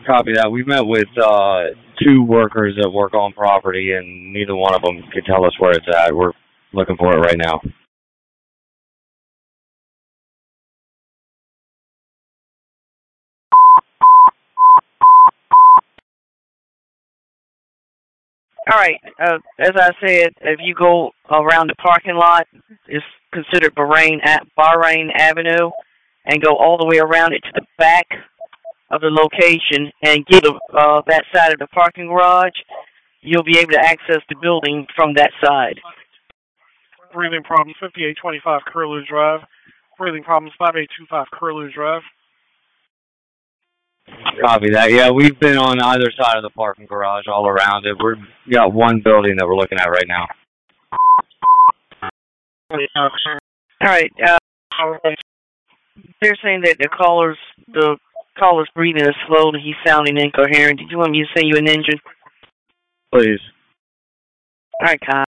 Copy that. We met with two workers that work on property, and neither one of them could tell us where it's at. We're looking for it right now. All right. As I said, if you go around the parking lot, it's considered Bahrain Avenue, and go all the way around it to the back of the location and get that side of the parking garage, you'll be able to access the building from that side. Breathing problems, 5825 Curlew Drive. Breathing problems, 5825 Curlew Drive. Copy that. Yeah, we've been on either side of the parking garage, all around it. We got one building that we're looking at right now. All right. They're saying that the caller's breathing is slow and he's sounding incoherent. Did you want me to send you an engine? Please. All right, Kyle.